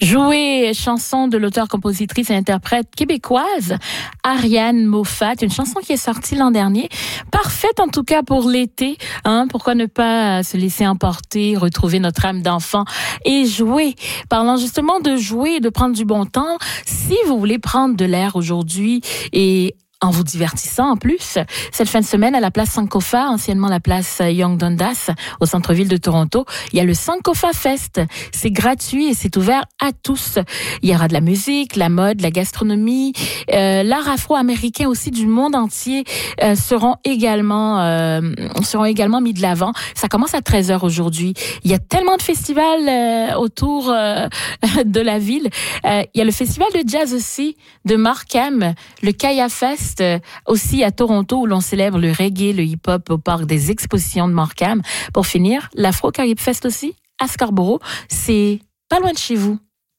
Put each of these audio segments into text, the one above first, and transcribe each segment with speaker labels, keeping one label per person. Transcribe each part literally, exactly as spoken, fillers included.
Speaker 1: Jouer, chanson de l'auteure, compositrice et interprète québécoise Ariane Moffat, une chanson qui est sortie l'an dernier, parfaite en tout cas pour l'été, hein, pourquoi ne pas se laisser emporter, retrouver notre âme d'enfant et jouer. Parlant justement de jouer et de prendre du bon temps, si vous voulez prendre de l'air aujourd'hui et en vous divertissant en plus, cette fin de semaine à la place Sankofa, anciennement la place Yonge Dundas, au centre-ville de Toronto, il y a le Sankofa Fest. C'est gratuit et c'est ouvert à tous. Il y aura de la musique, la mode, la gastronomie, euh, l'art afro-américain aussi du monde entier euh, seront également euh, seront également mis de l'avant. Ça commence à treize heures aujourd'hui. Il y a tellement de festivals euh, autour euh, de la ville. Euh, il y a le festival de jazz aussi de Markham, le Kaya Fest aussi à Toronto où l'on célèbre le reggae, le hip-hop au parc des expositions de Markham. Pour finir, l'Afro-Caribe Fest aussi à Scarborough. C'est pas loin de chez vous.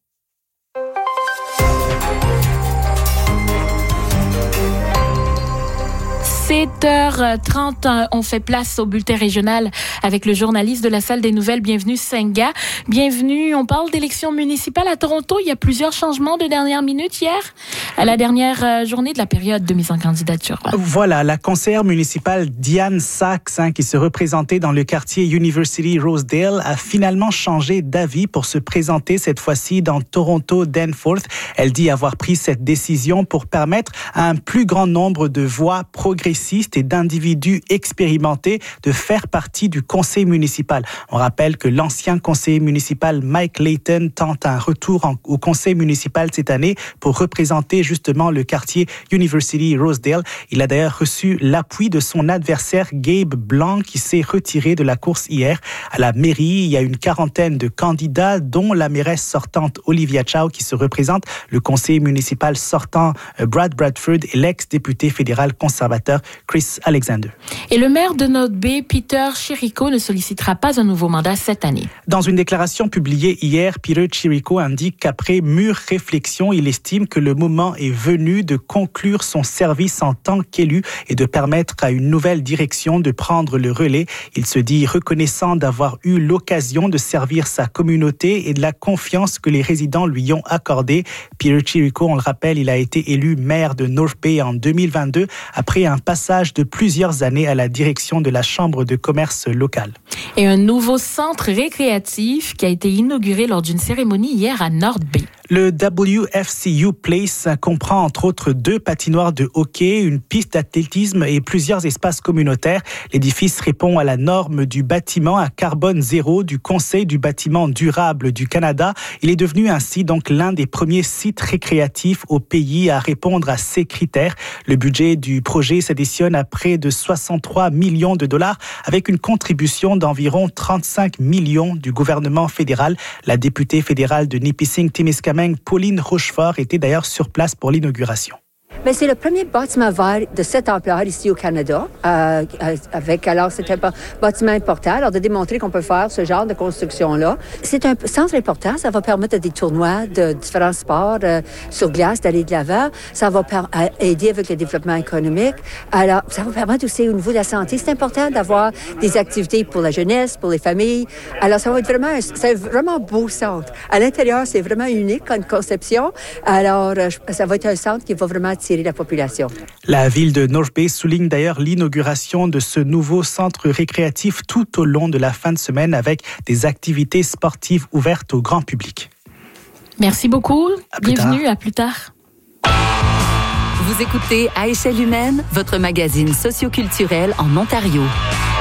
Speaker 1: sept heures trente, on fait place au bulletin régional avec le journaliste de la salle des nouvelles. Bienvenue Senga. Bienvenue, on parle d'élections municipales à Toronto. Il y a plusieurs changements de dernière minute hier, à la dernière journée de la période de mise en candidature.
Speaker 2: Voilà, la conseillère municipale Diane Sachs, hein, qui se représentait dans le quartier University Rosedale, a finalement changé d'avis pour se présenter cette fois-ci dans Toronto Danforth. Elle dit avoir pris cette décision pour permettre à un plus grand nombre de voix progressistes et d'individus expérimentés de faire partie du conseil municipal. On rappelle que l'ancien conseiller municipal Mike Layton tente un retour en, au conseil municipal cette année pour représenter justement le quartier University Rosedale. Il a d'ailleurs reçu l'appui de son adversaire Gabe Blanc qui s'est retiré de la course hier. À la mairie, il y a une quarantaine de candidats dont la mairesse sortante Olivia Chow qui se représente, le conseiller municipal sortant Brad Bradford et l'ex-député fédéral conservateur Chris Alexander.
Speaker 1: Et le maire de North Bay, Peter Chirico, ne sollicitera pas un nouveau mandat cette année.
Speaker 2: Dans une déclaration publiée hier, Peter Chirico indique qu'après mûre réflexion, il estime que le moment est venu de conclure son service en tant qu'élu et de permettre à une nouvelle direction de prendre le relais. Il se dit reconnaissant d'avoir eu l'occasion de servir sa communauté et de la confiance que les résidents lui ont accordée. Peter Chirico, on le rappelle, il a été élu maire de North Bay en deux mille vingt-deux après un passage de plusieurs années à la direction de la Chambre de commerce locale.
Speaker 1: Et un nouveau centre récréatif qui a été inauguré lors d'une cérémonie hier à North Bay.
Speaker 2: Le W F C U Place comprend entre autres deux patinoires de hockey, une piste d'athlétisme et plusieurs espaces communautaires. L'édifice répond à la norme du bâtiment à carbone zéro du Conseil du bâtiment durable du Canada. Il est devenu ainsi donc l'un des premiers sites récréatifs au pays à répondre à ces critères. Le budget du projet s'additionne à près de soixante-trois millions de dollars avec une contribution d'environ trente-cinq millions du gouvernement fédéral. La députée fédérale de Nipissing-Témiscamingue, Pauline Rochefort, était d'ailleurs sur place pour l'inauguration.
Speaker 3: Mais c'est le premier bâtiment vert de cette ampleur ici au Canada. Euh, avec, alors, c'est un bâtiment important. Alors, de démontrer qu'on peut faire ce genre de construction-là. C'est un centre important. Ça va permettre à des tournois de différents sports euh, sur glace d'aller de l'avant. Ça va per- aider avec le développement économique. Alors, ça va permettre aussi au niveau de la santé. C'est important d'avoir des activités pour la jeunesse, pour les familles. Alors, ça va être vraiment, un, c'est un vraiment beau centre. À l'intérieur, c'est vraiment unique comme conception. Alors, ça va être un centre qui va vraiment attirer la population.
Speaker 2: La ville de North Bay souligne d'ailleurs l'inauguration de ce nouveau centre récréatif tout au long de la fin de semaine avec des activités sportives ouvertes au grand public.
Speaker 1: Merci beaucoup.
Speaker 2: À plus
Speaker 1: Bienvenue,
Speaker 2: tard.
Speaker 1: à plus tard.
Speaker 4: Vous écoutez À échelle humaine, votre magazine socioculturel en Ontario.